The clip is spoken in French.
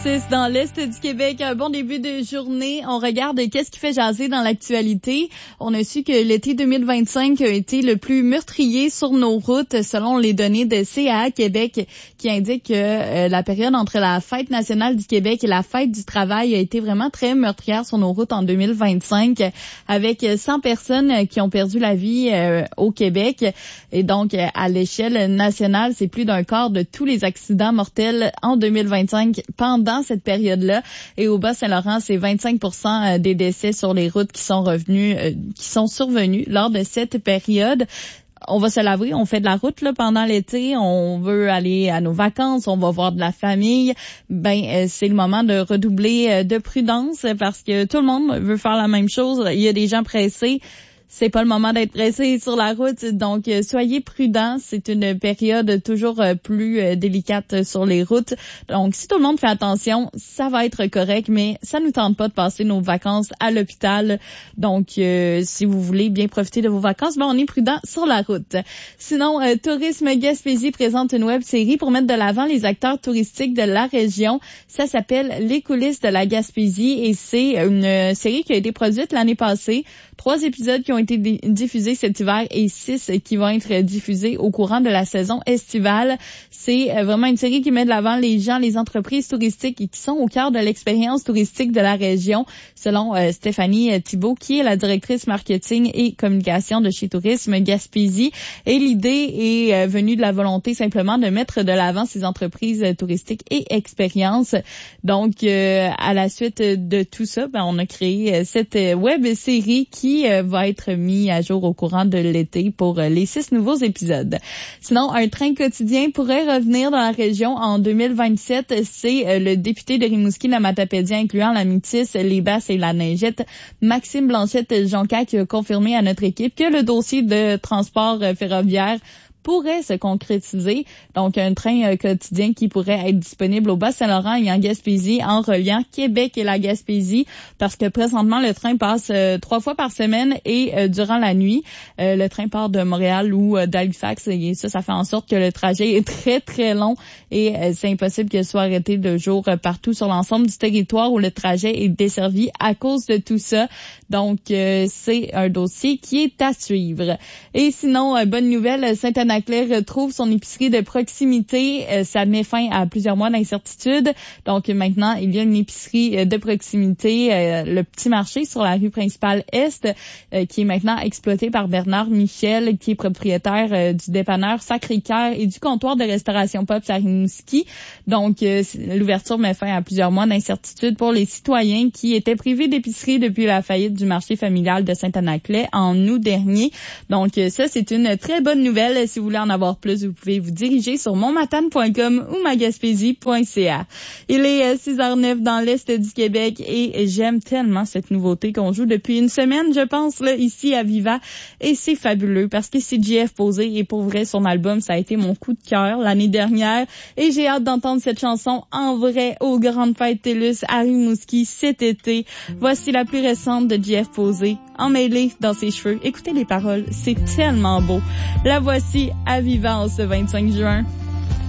Dans l'Est du Québec, un bon début de journée. On regarde qu'est-ce qui fait jaser dans l'actualité. On a su que l'été 2025 a été le plus meurtrier sur nos routes selon les données de CAA Québec qui indiquent que la période entre la Fête nationale du Québec et la Fête du travail a été vraiment très meurtrière sur nos routes en 2025 avec 100 personnes qui ont perdu la vie au Québec. Et donc, à l'échelle nationale, c'est plus d'un quart de tous les accidents mortels en 2025 pendant cette période-là. Et au Bas-Saint-Laurent, c'est 25% des décès sur les routes qui sont survenus lors de cette période. On va se l'avouer, on fait de la route là pendant l'été, on veut aller à nos vacances, on va voir de la famille. C'est le moment de redoubler de prudence parce que tout le monde veut faire la même chose. Il y a des gens pressés. C'est pas le moment d'être pressé sur la route, donc soyez prudents. C'est une période toujours plus délicate sur les routes. Donc, si tout le monde fait attention, ça va être correct, mais ça nous tente pas de passer nos vacances à l'hôpital. Donc, si vous voulez bien profiter de vos vacances, on est prudent sur la route. Sinon, Tourisme Gaspésie présente une web-série pour mettre de l'avant les acteurs touristiques de la région. Ça s'appelle Les coulisses de la Gaspésie et c'est une série qui a été produite l'année passée. 3 épisodes qui ont été diffusés cet hiver et 6 qui vont être diffusés au courant de la saison estivale. C'est vraiment une série qui met de l'avant les gens, les entreprises touristiques et qui sont au cœur de l'expérience touristique de la région, selon Stéphanie Thibault, qui est la directrice marketing et communication de chez Tourisme Gaspésie. Et l'idée est venue de la volonté simplement de mettre de l'avant ces entreprises touristiques et expériences. Donc, à la suite de tout ça, on a créé cette web-série qui va être mis à jour au courant de l'été pour les 6 nouveaux épisodes. Sinon, un train quotidien pourrait revenir dans la région en 2027. C'est le député de Rimouski-la-Matapédia, incluant la Métis, les Basses et la Neigette, Maxime Blanchette-Jonca, qui a confirmé à notre équipe que le dossier de transport ferroviaire pourrait se concrétiser. Donc, un train quotidien qui pourrait être disponible au Bas-Saint-Laurent et en Gaspésie en reliant Québec et la Gaspésie parce que présentement, le train passe 3 fois par semaine et durant la nuit. Le train part de Montréal ou d'Halifax et ça fait en sorte que le trajet est très, très long et c'est impossible qu'il soit arrêté de jour partout sur l'ensemble du territoire où le trajet est desservi à cause de tout ça. Donc, c'est un dossier qui est à suivre. Et sinon, bonne nouvelle, Saint-Anaclet retrouve son épicerie de proximité. Ça met fin à plusieurs mois d'incertitude. Donc maintenant, il y a une épicerie de proximité, le petit marché sur la rue principale Est, qui est maintenant exploité par Bernard Michel, qui est propriétaire du dépanneur Sacré-Cœur et du comptoir de restauration Pops à Rimouski. Donc, l'ouverture met fin à plusieurs mois d'incertitude pour les citoyens qui étaient privés d'épicerie depuis la faillite du marché familial de Saint-Anaclet en août dernier. Donc, ça, c'est une très bonne nouvelle. Si vous voulez en avoir plus, vous pouvez vous diriger sur monmatane.com ou magaspésie.ca. Il est 6h09 dans l'Est du Québec et j'aime tellement cette nouveauté qu'on joue depuis une semaine, je pense, là, ici à Viva. Et c'est fabuleux parce que c'est JF Posé et pour vrai, son album, ça a été mon coup de cœur l'année dernière. Et j'ai hâte d'entendre cette chanson en vrai aux Grandes Fêtes TELUS à Rimouski cet été. Voici la plus récente de JF Posé, emmêlée dans ses cheveux. Écoutez les paroles, c'est tellement beau. La voici à Viva en ce 25 juin.